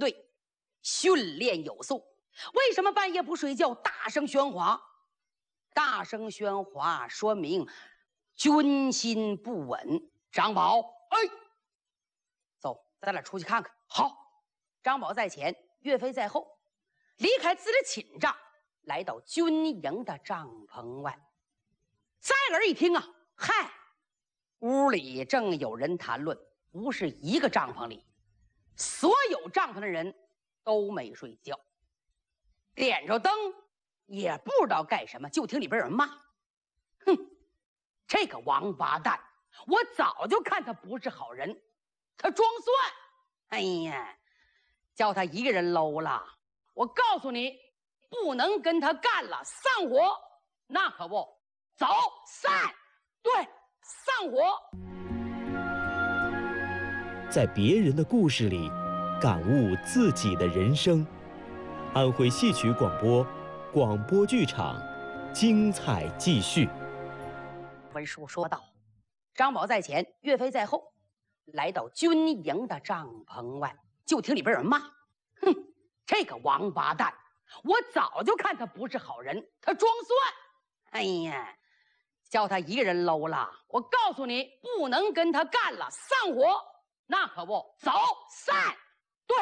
队，训练有素。为什么半夜不睡觉，大声喧哗？大声喧哗说明军心不稳。张宝，哎，走，咱俩出去看看。好，张宝在前，岳飞在后，离开自己的寝帐，来到军营的帐篷外。再耳一听啊，嗨，屋里正有人谈论，不是一个帐篷里，所有帐篷的人都没睡觉，点着灯也不知道干什么，就听里边有人骂：“哼，这个王八蛋！我早就看他不是好人，他装蒜！哎呀，叫他一个人搂了，我告诉你，不能跟他干了，散伙！那可不，走，散！对，散伙！” 在别人的故事里，感悟自己的人生。安徽戏曲广播，广播剧场，精彩继续。 文书说道：“张宝在前，岳飞在后，来到军营的帐篷外，就听里边有人骂：‘哼，这个王八蛋！我早就看他不是好人，他装蒜！哎呀，叫他一个人搂了，我告诉你，不能跟他干了，散伙！那可不，走，散！对，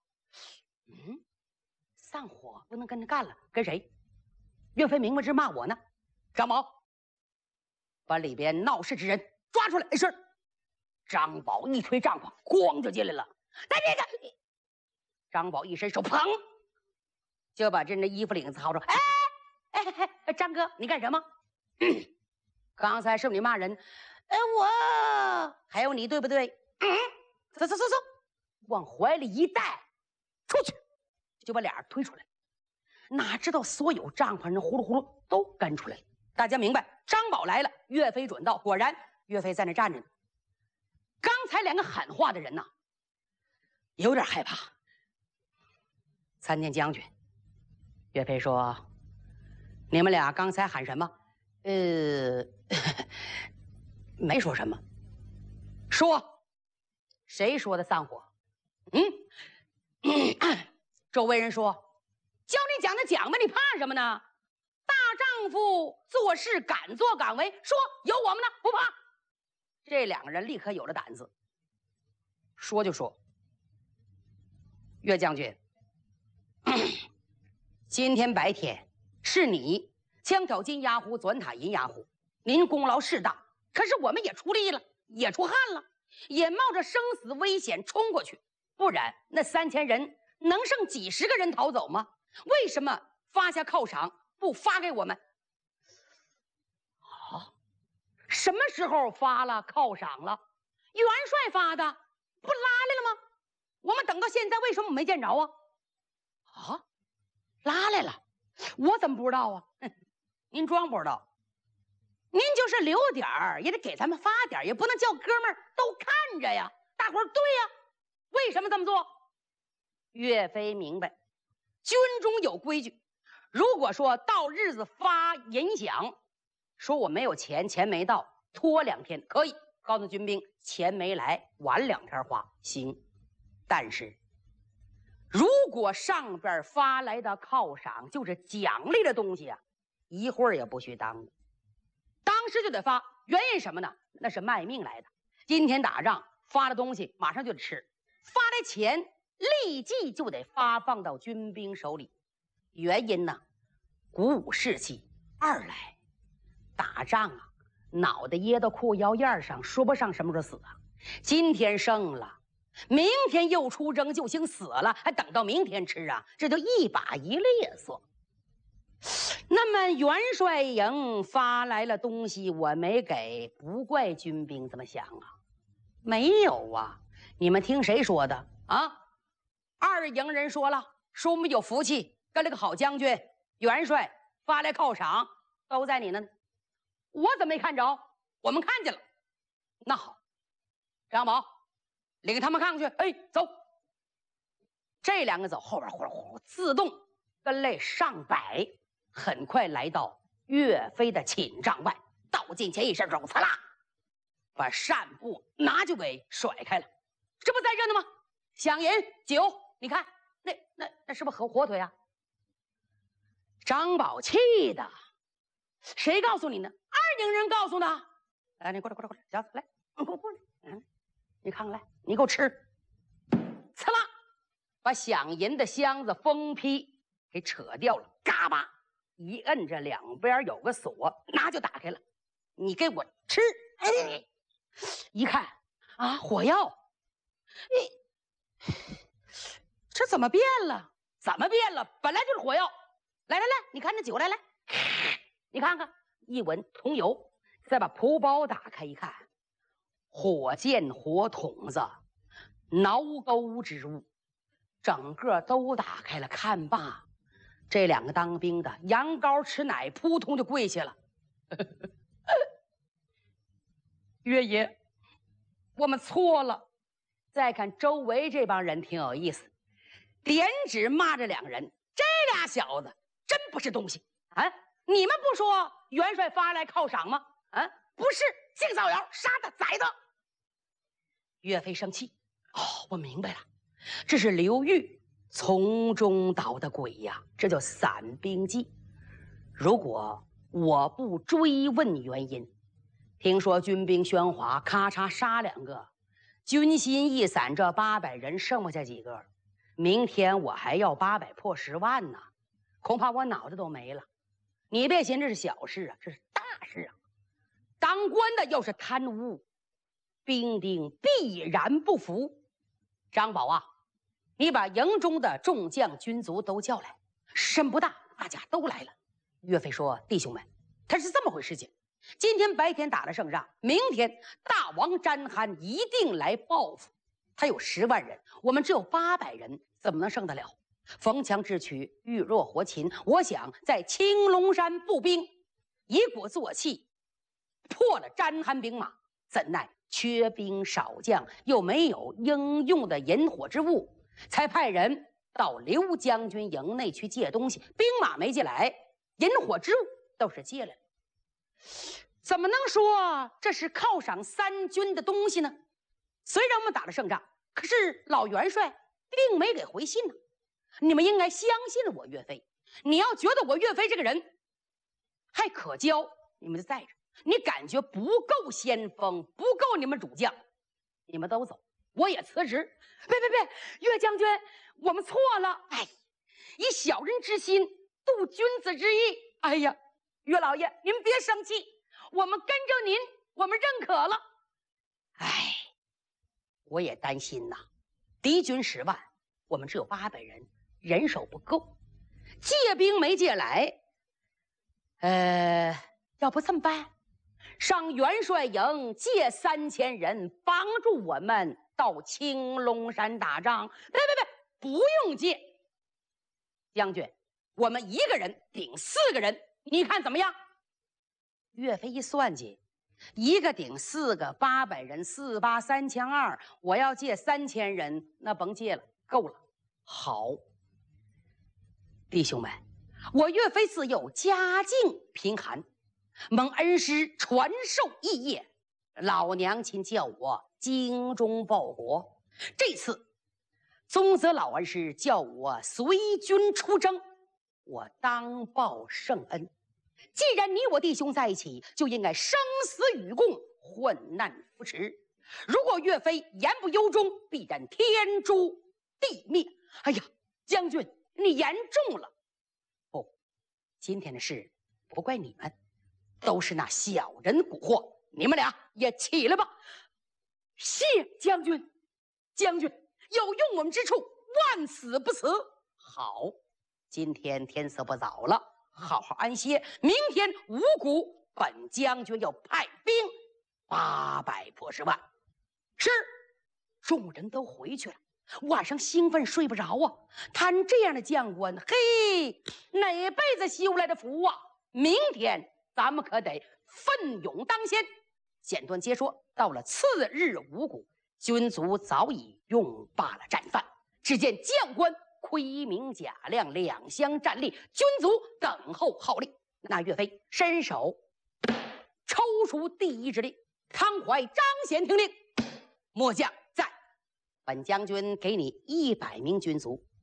散伙不能跟他干了，跟谁？岳飞明白是骂我呢。张宝，把里边闹事之人抓出来。是。张宝一推帐篷，咣就进来了。来这个！张宝一伸手，砰，就把这衣服领子薅着。哎，张哥，你干什么？刚才是不是你骂人？我还有你，对不对？走，往怀里一带，出去，就把俩人推出来。哪知道所有帐篷人呼噜呼噜都跟出来了。大家明白，张宝来了，岳飞准到。果然，岳飞在那站着呢。刚才两个喊话的人呐，有点害怕。参见将军，岳飞说：“你们俩刚才喊什么？”没说什么。说，谁说的散伙？周围人说：“教你讲的讲吧，你怕什么呢？大丈夫做事敢作敢为，说有我们呢，不怕。”这两个人立刻有了胆子，说就说：“岳将军，今天白天是你枪挑金牙虎，转塔银牙虎，您功劳是大，可是我们也出力了，也出汗了，也冒着生死危险冲过去，不然那3000人能剩几十个人逃走吗？为什么发下犒赏不发给我们？”什么时候发了犒赏了？元帅发的，不拉来了吗？我们等到现在为什么没见着啊？拉来了，我怎么不知道啊？您装不知道，您就是留点儿也得给咱们发点儿，也不能叫哥们儿都看着呀。大伙儿对呀，为什么这么做？岳飞明白，军中有规矩，如果说到日子发银饷，说我没有钱，钱没到，拖2天可以告诉军兵，钱没来，晚2天花行。但是如果上边发来的犒赏就是奖励的东西啊，一会儿也不许耽误，当时就得发。原因什么呢？那是卖命来的。今天打仗发的东西马上就得吃，发来钱立即就得发放到军兵手里。原因呢，鼓舞士气，二来打仗啊，脑袋掖到裤腰沿上，说不上什么时候死啊。今天胜了，明天又出征就行，死了还等到明天吃啊，这就一把一咧索。那么元帅营发来了东西我没给，不怪军兵这么想啊？没有啊，你们听谁说的啊？2营人说了，说我们有福气，跟了个好将军，元帅发来犒赏，都在你那呢。我怎么没看着？我们看见了。那好，张宝，领他们看看去。哎，走。这2个走，后边呼噜呼噜自动跟来上百，很快来到岳飞的寝帐外，倒进前一伸手，刺啦，把扇布拿就给甩开了。这不在这呢吗？饷银、酒你看那是不是火腿啊？张宝气的，谁告诉你呢？二宁人告诉的。来，你过来，小子，来，过来，你看看来，你给我吃。呲啦，把镶银的箱子封皮给扯掉了，嘎巴一摁着两边有个锁，那就打开了。你给我吃。哎，一看啊，火药。这怎么变了？怎么变了？本来就是火药。来，你看这酒，来，你看看，一闻桐油，再把蒲包打开一看，火箭、火筒子、挠钩之物，整个都打开了。看罢，这两个当兵的羊羔吃奶，扑通就跪下了。岳爷，我们错了。再看周围这帮人挺有意思，点指骂这两个人，这俩小子真不是东西啊！你们不说元帅发来犒赏吗？啊，不是，净造谣，杀的宰的。岳飞生气，哦，我明白了，这是刘裕从中捣的鬼呀，这叫散兵计。如果我不追问原因，听说军兵喧哗，咔嚓杀两个，军心一散，这800人剩不下几个。明天我还要800破10万呢，恐怕我脑袋都没了。你别寻这是小事啊，这是大事啊！当官的要是贪污，兵丁必然不服。张宝啊，你把营中的众将军卒都叫来。申不大，大家都来了。岳飞说：“弟兄们，他是这么回事情。今天白天打了胜仗，明天大王詹憨一定来报复。他有10万人，我们只有800人，怎么能胜得了？逢强智取，遇弱活擒。我想在青龙山步兵一鼓作气，破了詹憨兵马，怎奈缺兵少将，又没有应用的引火之物，才派人到刘将军营内去借东西。兵马没借来，引火之物倒是借来了。怎么能说这是犒赏3军的东西呢？虽然我们打了胜仗，可是老元帅并没给回信呢。你们应该相信我岳飞。你要觉得我岳飞这个人还可交，你们就在这；你感觉不够先锋，不够你们主将，你们都走，我也辞职。别，岳将军，我们错了。哎，以小人之心度君子之意。哎呀，岳老爷，您别生气，我们跟着您，我们认可了。哎，我也担心呐，敌军10万，我们只有800人，人手不够，借兵没借来。要不这么办？上元帅营借3000人，帮助我们到青龙山打仗。别，不用借，将军，我们1个人顶4个人，你看怎么样？岳飞一算计，1个顶4个，800人，4八3200，我要借3000人，那甭借了，够了。好，弟兄们，我岳飞自幼家境贫寒，蒙恩师传授义业，老娘亲叫我精忠报国。这次宗泽老恩师叫我随军出征，我当报圣恩。既然你我弟兄在一起，就应该生死与共，患难扶持。如果岳飞言不由衷，必然天诛地灭。哎呀，将军，你言重了。不，今天的事不怪你们，都是那小人蛊惑。你们俩也起来吧。谢将军，将军有用我们之处，万死不辞。好，今天天色不早了，好好安歇。明天五谷，本将军要派兵800破10万。是，众人都回去了。晚上兴奋睡不着啊！他这样的将官，嘿，哪辈子修来的福啊！明天咱们可得奋勇当先。简短截说，到了次日五谷，军卒早已用罢了战饭。只见将官盔明甲亮，两相站立，军卒等候号令。那岳飞伸手抽出第一指令，康怀彰显听令：末将在。 本将军给你100名军卒，